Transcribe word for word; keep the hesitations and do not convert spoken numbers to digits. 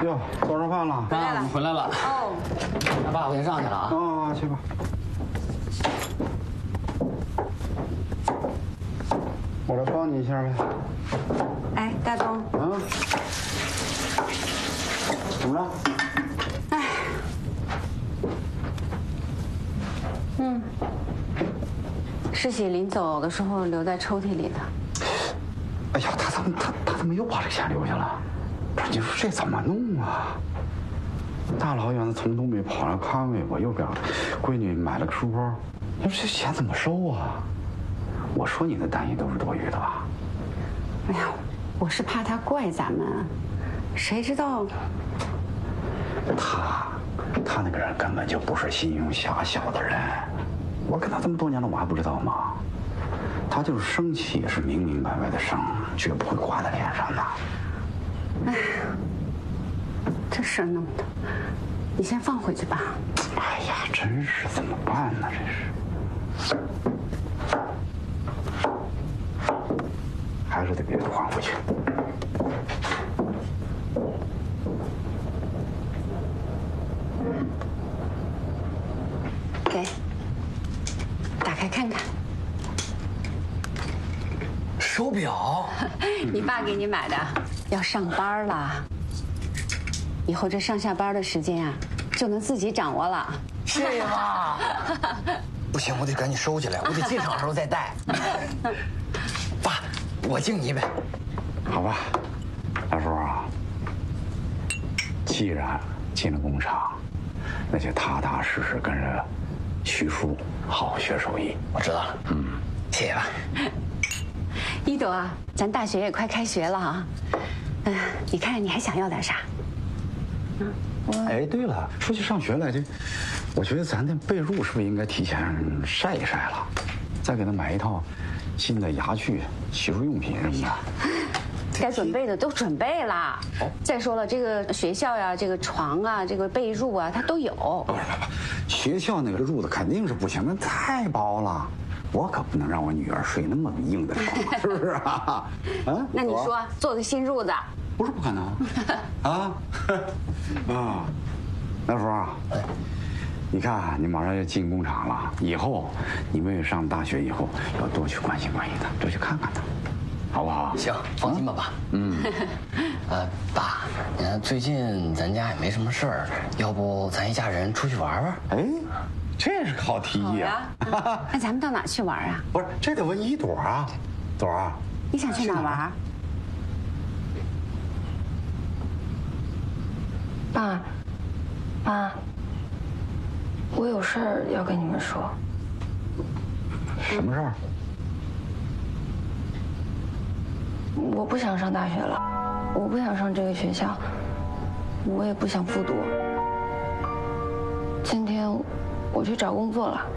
哟，做上饭了。 妈，你回来了。 哦。 那爸，我先上去了啊。 啊，去吧。我来帮你一下呗。 哎，大东。 啊。怎么了？ 哎。嗯。世喜临走的时候留在抽屉里的。 哎呀，他怎么他他怎么又把这钱留下了？不是，你说这怎么弄啊？大老远的从东北跑来看慰我，又给闺女买了个书包，你说这钱怎么收啊？我说你的担心都是多余的吧？ 哎呀，我是怕他怪咱们，谁知道？ 他他那个人根本就不是心胸狭小的人，我跟他这么多年了，我还不知道吗？他就是生气也是明明白白的生，绝不会挂在脸上的。 哎，这事儿弄的，你先放回去吧。 哎呀，真是怎么办呢？这是，还是得给他还回去。 给，打开看看。 手表， 你爸给你买的，要上班了，以后这上下班的时间啊，就能自己掌握了。 是吗？不行，我得赶紧收起来，我得进场的时候再戴。爸，我敬你一杯。 好吧，大叔啊，既然进了工厂，那就踏踏实实跟着徐叔好好学手艺。 我知道了，嗯，谢谢爸。 一朵啊，咱大学也快开学了啊，嗯、呃，你看你还想要点啥？ 嗯，哎，对了，说起上学来，这我觉得咱那被褥是不是应该提前晒一晒了，再给他买一套新的牙具、洗漱用品什么的。 该准备的都准备了。哦、再说了，这个学校呀，这个床啊，这个被褥啊，它都有。 不不不，学校那个褥子肯定是不行，那太薄了。我可不能让我女儿睡那么硬的床，是不是啊？啊？ 那你说做个新褥子？ 不是不可能啊啊！大叔啊，你看你马上要进工厂了，以后你妹上大学以后要多去关心关心她，多去看看她，好不好？ 行，放心吧，爸。嗯。呃，爸，你看最近咱家也没什么事儿，要不咱一家人出去玩玩？ 哎。这是个好提议啊！ 那咱们到哪去玩啊？ 不是，这得问一朵啊，朵儿， 你想去哪玩？ 爸，妈，我有事儿要跟你们说。 什么事儿？ 我不想上大学了，我不想上这个学校，我也不想复读。今天我去找工作了。